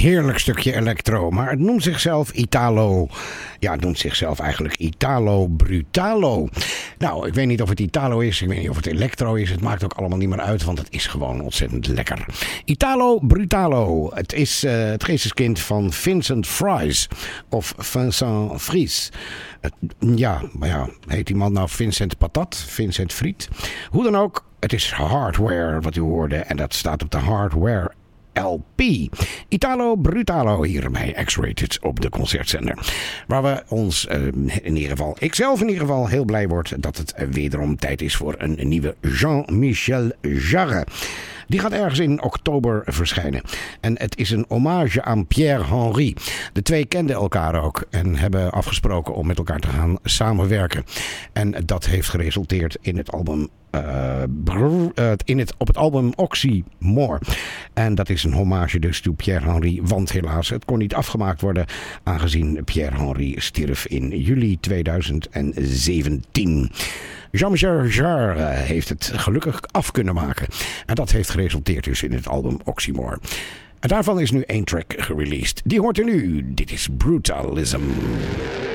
heerlijk stukje electro, maar het noemt zichzelf Italo. Ja, het noemt zichzelf eigenlijk Italo Brutalo. Nou, ik weet niet of het Italo is, ik weet niet of het electro is. Het maakt ook allemaal niet meer uit, want het is gewoon ontzettend lekker. Italo Brutalo. Het is het geesteskind van Vincent Fries. Of Vincent Fries. Heet die man nou Vincent Patat? Vincent Friet? Hoe dan ook, het is hardware wat u hoorde. En dat staat op de hardware LP. Italo Brutalo hier bij X-Rated op de concertzender. Waar we ons ikzelf in ieder geval heel blij word dat het wederom tijd is voor een nieuwe Jean-Michel Jarre. Die gaat ergens in oktober verschijnen. En het is een hommage aan Pierre Henry. De twee kenden elkaar ook en hebben afgesproken om met elkaar te gaan samenwerken. En dat heeft geresulteerd in het album op het album Oxymore. En dat is een hommage dus toe Pierre Henry, want helaas, het kon niet afgemaakt worden, aangezien Pierre Henry stierf in juli 2017. Jean-Michel Jarre heeft het gelukkig af kunnen maken. En dat heeft geresulteerd dus in het album Oxymore. En daarvan is nu 1 track gereleased. Die hoort u nu. Dit is Brutalism.